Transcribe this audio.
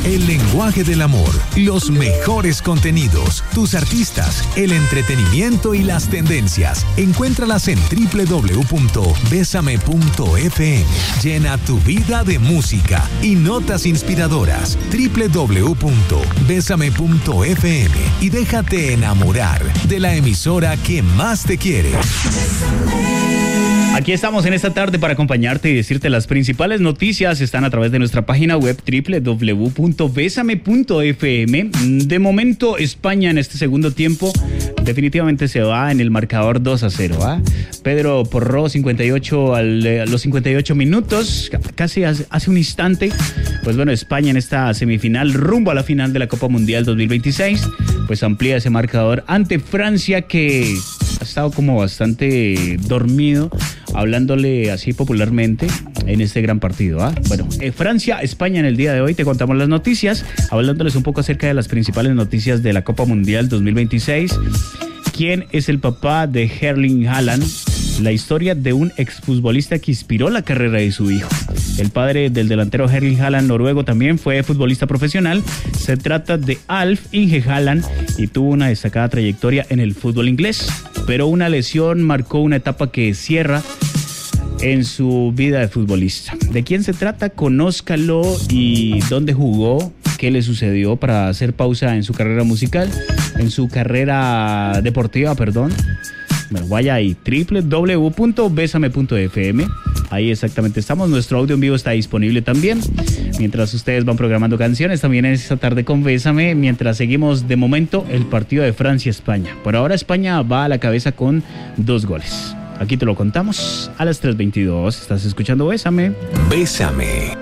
el lenguaje del amor, los mejores contenidos, tus artistas, el entretenimiento y las tendencias. Encuéntralas en www.besame.fm. Llena tu vida de música y notas inspiradoras. www.besame.fm y déjate enamorar de la emisora que más te quiere. Aquí estamos en esta tarde para acompañarte y decirte las principales noticias. Están a través de nuestra página web www.besame.fm. De momento, España en este segundo tiempo definitivamente se va en el marcador 2-0. Pedro Porró, 58 a los 58 minutos, casi hace un instante. Pues bueno, España en esta semifinal, rumbo a la final de la Copa Mundial 2026, pues amplía ese marcador ante Francia, que ha estado como bastante dormido, hablándole así popularmente en este gran partido. Bueno, Francia, España en el día de hoy. Te contamos las noticias, hablándoles un poco acerca de las principales noticias de la Copa Mundial 2026. ¿Quién es el papá de Erling Haaland? La historia de un exfutbolista que inspiró la carrera de su hijo. El padre del delantero Erling Haaland, noruego, también fue futbolista profesional. Se trata de Alf Inge Haaland y tuvo una destacada trayectoria en el fútbol inglés, pero una lesión marcó una etapa que cierra en su vida de futbolista. ¿De quién se trata? Conózcalo y dónde jugó, qué le sucedió para hacer pausa en su carrera musical, en su carrera deportiva, perdón. Bueno, vaya ahí, www.besame.fm. Ahí exactamente estamos. Nuestro audio en vivo está disponible también. Mientras ustedes van programando canciones, también en esta tarde con Bésame. Mientras seguimos, de momento, el partido de Francia-España. Por ahora, España va a la cabeza con 2 goles. Aquí te lo contamos a las 3:22. Estás escuchando Bésame. Bésame.